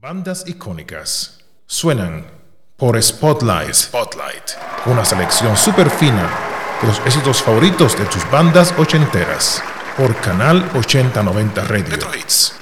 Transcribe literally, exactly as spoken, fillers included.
Bandas icónicas suenan por Spotlight, Spotlight, una selección súper fina de los éxitos favoritos de tus bandas ochenteras por Canal ochenta noventa Radio. Retro Hits.